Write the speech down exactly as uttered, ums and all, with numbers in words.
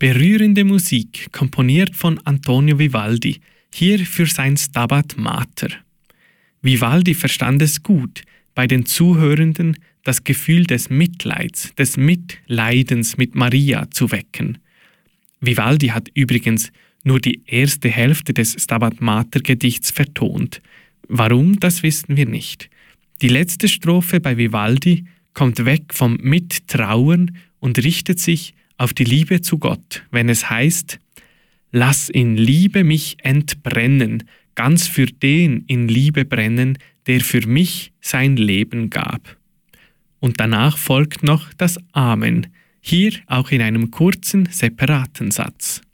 Berührende Musik, komponiert von Antonio Vivaldi, hier für sein Stabat Mater. Vivaldi verstand es gut, bei den Zuhörenden das Gefühl des Mitleids, des Mitleidens mit Maria zu wecken. Vivaldi hat übrigens nur die erste Hälfte des Stabat Mater Gedichts vertont. Warum, das wissen wir nicht. Die letzte Strophe bei Vivaldi kommt weg vom Mittrauern und richtet sich auf die Liebe zu Gott, wenn es heißt: Lass in Liebe mich entbrennen, ganz für den in Liebe brennen, der für mich sein Leben gab. Und danach folgt noch das Amen, hier auch in einem kurzen, separaten Satz.